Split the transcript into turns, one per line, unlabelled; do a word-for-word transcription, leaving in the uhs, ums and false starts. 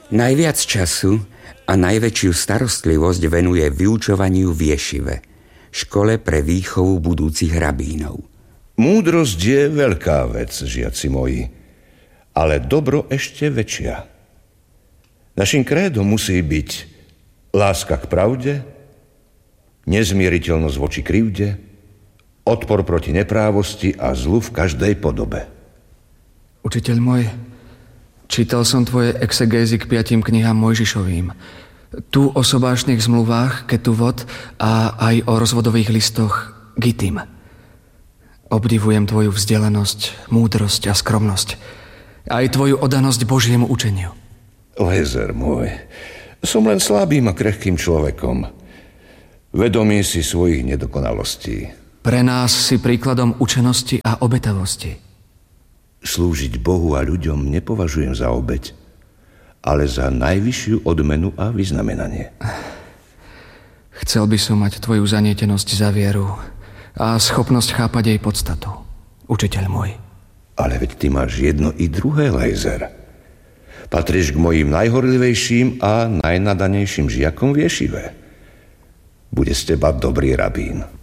Najviac času a najväčšiu starostlivosť venuje vyučovaniu v ješive, škole pre výchovu budúcich rabínov.
Múdrosť je veľká vec, žiaci moji, ale dobro ešte väčšia. Našim krédom musí byť láska k pravde, nezmieriteľnosť voči krivde, odpor proti neprávosti a zlu v každej podobe.
Učiteľ môj, čítal som tvoje exegézy k piatim knihám Mojžišovým. Tu o sobášnych zmluvách, Ketuvot a aj o rozvodových listoch Gittim. Obdivujem tvoju vzdelanosť, múdrosť a skromnosť. Aj tvoju oddanosť Božiemu učeniu.
Lezer môj, som len slabým a krehkým človekom. Vedomý si svojich nedokonalostí.
Pre nás si príkladom učenosti a obetavosti.
Slúžiť Bohu a ľuďom nepovažujem za obeť, ale za najvyššiu odmenu a vyznamenanie.
Chcel by som mať tvoju zanietenosť za vieru a schopnosť chápať jej podstatu, učiteľ môj.
Ale veď ty máš jedno i druhé, Lejzer. Patríš k mojim najhorlivejším a najnadanejším žiakom v ješive. Bude z teba dobrý rabín.